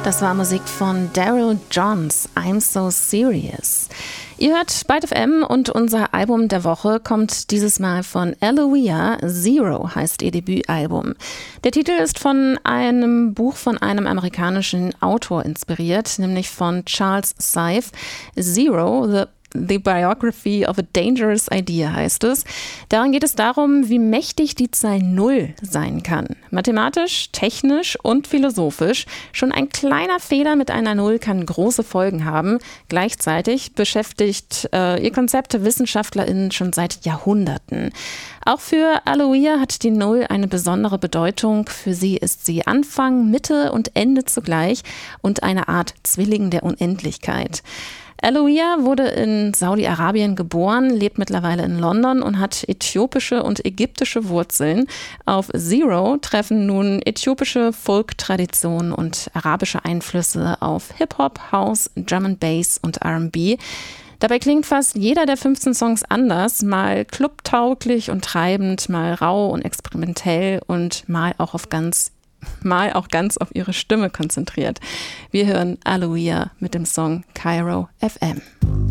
Das war Musik von Daryl Johns, I'm So Serious. Ihr hört Byte FM und unser Album der Woche kommt dieses Mal von Aloia. Zero heißt ihr Debütalbum. Der Titel ist von einem Buch von einem amerikanischen Autor inspiriert, nämlich von Charles Seif. Zero, The Biography of a Dangerous Idea heißt es. Darin geht es darum, wie mächtig die Zahl Null sein kann. Mathematisch, technisch und philosophisch. Schon ein kleiner Fehler mit einer Null kann große Folgen haben. Gleichzeitig beschäftigt ihr Konzept WissenschaftlerInnen schon seit Jahrhunderten. Auch für Aloia hat die Null eine besondere Bedeutung. Für sie ist sie Anfang, Mitte und Ende zugleich und eine Art Zwilling der Unendlichkeit. Aloia wurde in Saudi-Arabien geboren, lebt mittlerweile in London und hat äthiopische und ägyptische Wurzeln. Auf Zero treffen nun äthiopische Folk-Traditionen und arabische Einflüsse auf Hip-Hop, House, Drum and Bass und R&B. Dabei klingt fast jeder der 15 Songs anders, mal clubtauglich und treibend, mal rau und experimentell und mal auch ganz auf ihre Stimme konzentriert. Wir hören Aloia mit dem Song Cairo FM.